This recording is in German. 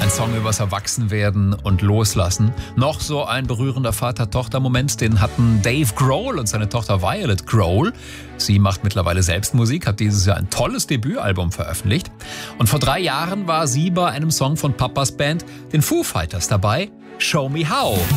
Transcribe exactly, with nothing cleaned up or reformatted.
Ein Song übers Erwachsenwerden und Loslassen. Noch so ein berührender Vater-Tochter-Moment, den hatten Dave Grohl und seine Tochter Violet Grohl. Sie macht mittlerweile selbst Musik, hat dieses Jahr ein tolles Debütalbum veröffentlicht. Und vor drei Jahren war sie bei einem Song von Papas Band, den Foo Fighters, dabei. Show Me How.